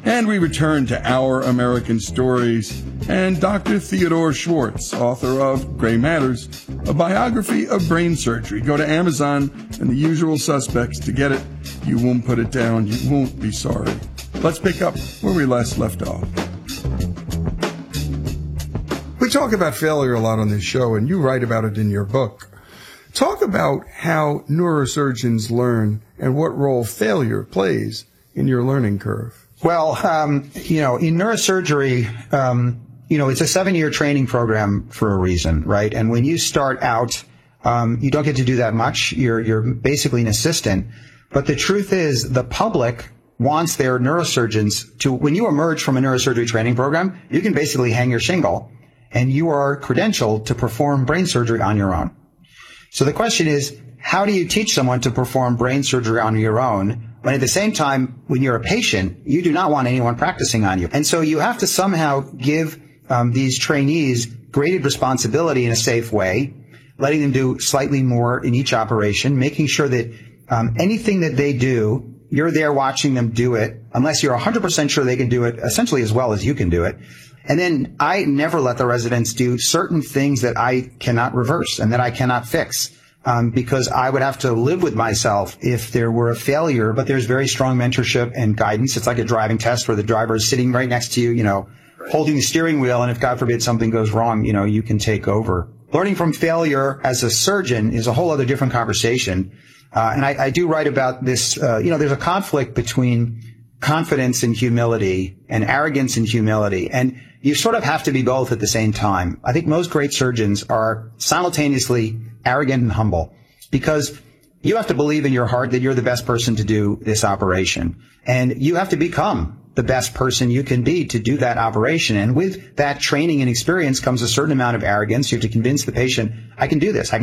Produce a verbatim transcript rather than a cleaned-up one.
And we return to Our American Stories and Doctor Theodore Schwartz, author of Gray Matters, a biography of brain surgery. Go to Amazon and the usual suspects to get it. You won't put it down. You won't be sorry. Let's pick up where we last left off. We talk about failure a lot on this show, and you write about it in your book. Talk about how neurosurgeons learn and what role failure plays in your learning curve. Well, um, you know, in neurosurgery, um, you know, it's a seven-year training program for a reason, right? And when you start out, um, you don't get to do that much. You're, you're basically an assistant. But the truth is, the public wants their neurosurgeons to, when you emerge from a neurosurgery training program, you can basically hang your shingle and you are credentialed to perform brain surgery on your own. So the question is, how do you teach someone to perform brain surgery on your own when at the same time, when you're a patient, you do not want anyone practicing on you? And so you have to somehow give um, these trainees graded responsibility in a safe way, letting them do slightly more in each operation, making sure that um, anything that they do, you're there watching them do it, unless you're one hundred percent sure they can do it essentially as well as you can do it. And then I never let the residents do certain things that I cannot reverse and that I cannot fix. Um, because I would have to live with myself if there were a failure, but there's very strong mentorship and guidance. It's like a driving test where the driver is sitting right next to you, you know, right, holding the steering wheel. And if God forbid something goes wrong, you know, you can take over. Learning from failure as a surgeon is a whole other different conversation. Uh, and I, I do write about this, uh, you know, there's a conflict between confidence and humility and arrogance and humility. And you sort of have to be both at the same time. I think most great surgeons are simultaneously arrogant and humble, because you have to believe in your heart that you're the best person to do this operation. And you have to become the best person you can be to do that operation. And with that training and experience comes a certain amount of arrogance. You have to convince the patient, I can do this. I can